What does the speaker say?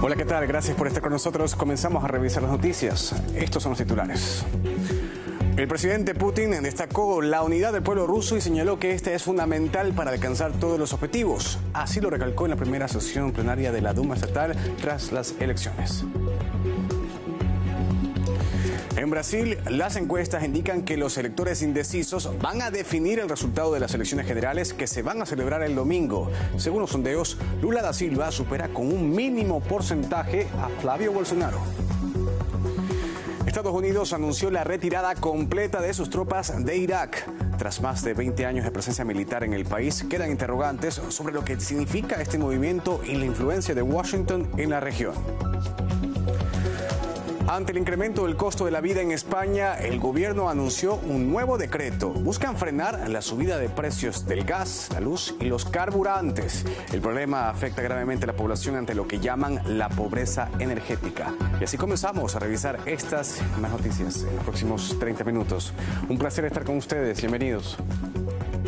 Hola, ¿qué tal? Gracias por estar con nosotros. Comenzamos a revisar las noticias. Estos son los titulares. El presidente Putin destacó la unidad del pueblo ruso y señaló que esta es fundamental para alcanzar todos los objetivos. Así lo recalcó en la primera sesión plenaria de la Duma estatal tras las elecciones. En Brasil, las encuestas indican que los electores indecisos van a definir el resultado de las elecciones generales que se van a celebrar el domingo. Según los sondeos, Lula da Silva supera con un mínimo porcentaje a Flavio Bolsonaro. Estados Unidos anunció la retirada completa de sus tropas de Irak. Tras más de 20 años de presencia militar en el país, quedan interrogantes sobre lo que significa este movimiento y la influencia de Washington en la región. Ante el incremento del costo de la vida en España, el gobierno anunció un nuevo decreto. Buscan frenar la subida de precios del gas, la luz y los carburantes. El problema afecta gravemente a la población ante lo que llaman la pobreza energética. Y así comenzamos a revisar estas y más noticias en los próximos 30 minutos. Un placer estar con ustedes. Bienvenidos.